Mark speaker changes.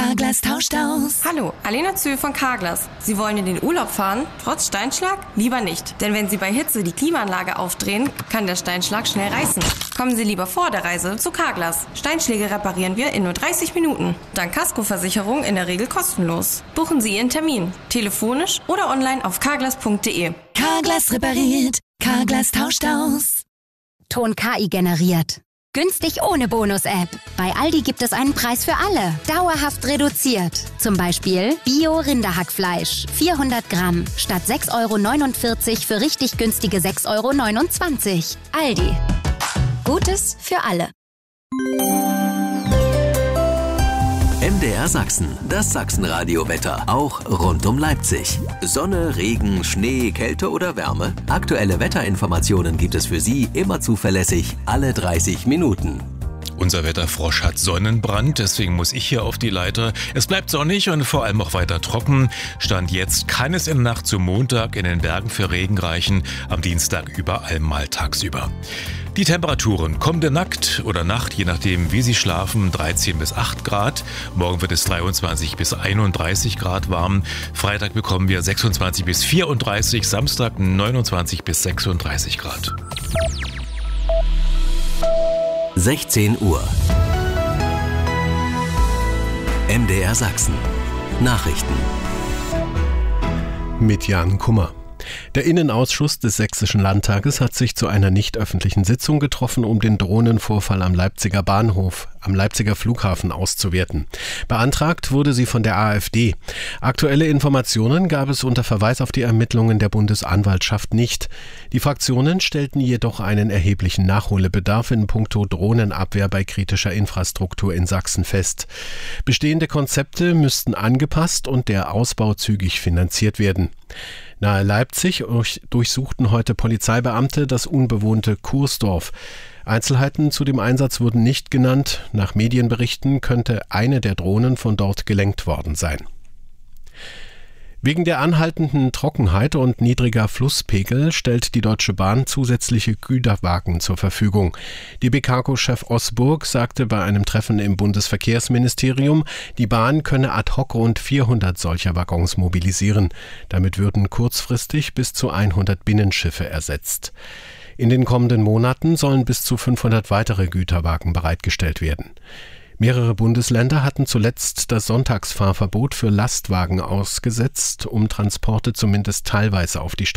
Speaker 1: Carglass tauscht aus.
Speaker 2: Hallo, Alena Zöhl von Carglass. Sie wollen in den Urlaub fahren? Trotz Steinschlag? Lieber nicht. Denn wenn Sie bei Hitze die Klimaanlage aufdrehen, kann der Steinschlag schnell reißen. Kommen Sie lieber vor der Reise zu Carglass. Steinschläge reparieren wir in nur 30 Minuten. Dank Kaskoversicherung in der Regel kostenlos. Buchen Sie Ihren Termin. Telefonisch oder online auf carglass.de.
Speaker 1: Carglass repariert. Carglass tauscht aus.
Speaker 3: Ton KI generiert. Günstig ohne Bonus-App. Bei Aldi gibt es einen Preis für alle. Dauerhaft reduziert. Zum Beispiel Bio-Rinderhackfleisch. 400 Gramm. Statt 6,49 € für richtig günstige 6,29 €. Aldi. Gutes für alle.
Speaker 4: MDR Sachsen, das Sachsenradio-Wetter, auch rund um Leipzig. Sonne, Regen, Schnee, Kälte oder Wärme? Aktuelle Wetterinformationen gibt es für Sie immer zuverlässig, alle 30 Minuten.
Speaker 5: Unser Wetterfrosch hat Sonnenbrand, deswegen muss ich hier auf die Leiter. Es bleibt sonnig und vor allem auch weiter trocken. Stand jetzt kann es in der Nacht zum Montag in den Bergen für Regen reichen, am Dienstag überall mal tagsüber. Die Temperaturen kommende Nacht oder Nacht, je nachdem wie Sie schlafen, 13 bis 8 Grad. Morgen wird es 23 bis 31 Grad warm. Freitag bekommen wir 26 bis 34, Samstag 29 bis 36 Grad.
Speaker 4: 16 Uhr. MDR Sachsen. Nachrichten.
Speaker 6: Mit Jan Kummer. Der Innenausschuss des Sächsischen Landtages hat sich zu einer nicht öffentlichen Sitzung getroffen, um den Drohnenvorfall am Leipziger Bahnhof, am Leipziger Flughafen auszuwerten. Beantragt wurde sie von der AfD. Aktuelle Informationen gab es unter Verweis auf die Ermittlungen der Bundesanwaltschaft nicht. Die Fraktionen stellten jedoch einen erheblichen Nachholbedarf in puncto Drohnenabwehr bei kritischer Infrastruktur in Sachsen fest. Bestehende Konzepte müssten angepasst und der Ausbau zügig finanziert werden. Nahe Leipzig durchsuchten heute Polizeibeamte das unbewohnte Kursdorf. Einzelheiten zu dem Einsatz wurden nicht genannt. Nach Medienberichten könnte eine der Drohnen von dort gelenkt worden sein. Wegen der anhaltenden Trockenheit und niedriger Flusspegel stellt die Deutsche Bahn zusätzliche Güterwagen zur Verfügung. DB-Cargo-Chef Osburg sagte bei einem Treffen im Bundesverkehrsministerium, die Bahn könne ad hoc rund 400 solcher Waggons mobilisieren. Damit würden kurzfristig bis zu 100 Binnenschiffe ersetzt. In den kommenden Monaten sollen bis zu 500 weitere Güterwagen bereitgestellt werden. Mehrere Bundesländer hatten zuletzt das Sonntagsfahrverbot für Lastwagen ausgesetzt, um Transporte zumindest teilweise auf die